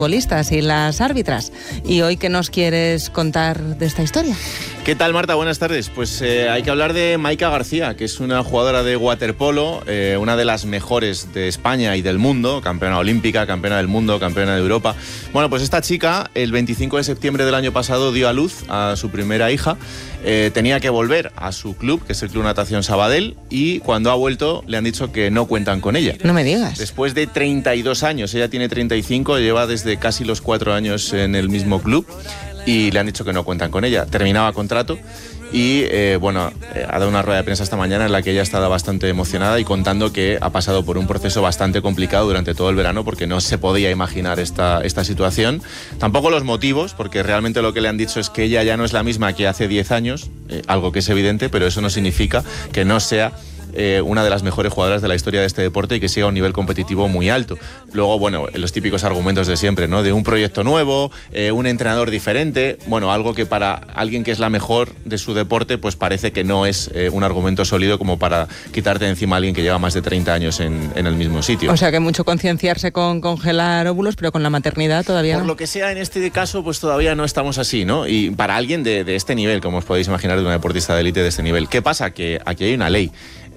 futbolistas y las árbitras. ¿Y hoy qué nos quieres contar de esta historia? ¿Qué tal, Marta? Buenas tardes. Pues hay que hablar de Maika García, que es una jugadora de waterpolo, una de las mejores de España y del mundo, campeona olímpica, campeona del mundo, campeona de Europa. Bueno, pues esta chica el 25 de septiembre del año pasado dio a luz a su primera hija. Tenía que volver a su club, que es el Club Natación Sabadell, y cuando ha vuelto le han dicho que no cuentan con ella. No me digas. Después de 32 años, ella tiene 35, lleva desde casi los 4 años en el mismo club y le han dicho que no cuentan con ella. Terminaba contrato y ha dado una rueda de prensa esta mañana en la que ella estaba bastante emocionada y contando que ha pasado por un proceso bastante complicado durante todo el verano porque no se podía imaginar esta situación. Tampoco los motivos, porque realmente lo que le han dicho es que ella ya no es la misma que hace 10 años, algo que es evidente, pero eso no significa que no sea una de las mejores jugadoras de la historia de este deporte y que siga a un nivel competitivo muy alto. Luego, los típicos argumentos de siempre, ¿no? De un proyecto nuevo, un entrenador diferente, algo que para alguien que es la mejor de su deporte, pues parece que no es un argumento sólido como para quitarte de encima a alguien que lleva más de 30 años en el mismo sitio. O sea que mucho concienciarse con congelar óvulos, pero con la maternidad todavía no. Por lo que sea, en este caso, pues todavía no estamos así, ¿no? Y para alguien de este nivel, como os podéis imaginar, de una deportista de élite de este nivel, ¿qué pasa? Que aquí hay una ley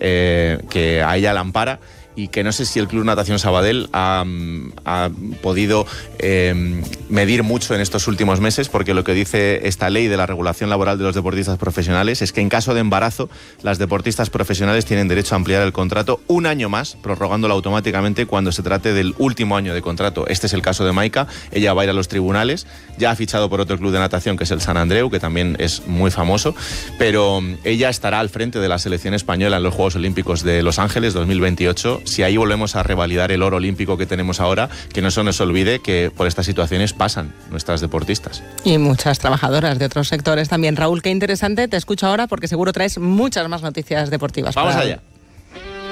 que a ella la ampara y que no sé si el Club Natación Sabadell ha podido medir mucho en estos últimos meses, porque lo que dice esta ley de la regulación laboral de los deportistas profesionales es que en caso de embarazo las deportistas profesionales tienen derecho a ampliar el contrato un año más, prorrogándolo automáticamente cuando se trate del último año de contrato. Este es el caso de Maika. Ella va a ir a los tribunales, ya ha fichado por otro club de natación que es el Sant Andreu, que también es muy famoso, pero ella estará al frente de la selección española en los Juegos Olímpicos de Los Ángeles 2028. Si ahí volvemos a revalidar el oro olímpico que tenemos ahora, que no se nos olvide que por estas situaciones pasan nuestras deportistas. Y muchas trabajadoras de otros sectores también. Raúl, qué interesante, te escucho ahora porque seguro traes muchas más noticias deportivas. Vamos allá.